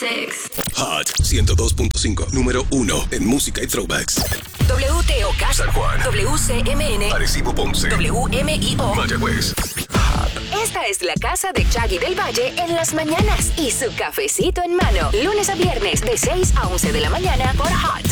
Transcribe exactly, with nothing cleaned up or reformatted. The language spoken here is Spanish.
six. Hot ciento dos punto cinco, número uno en música y throwbacks. W T O K, San Juan, W C M N, Arecibo, Ponce, W M I O, Mayagüez. Esta es la casa de Chaggy del Valle en las mañanas y su cafecito en mano. Lunes a viernes de seis a once de la mañana por Hot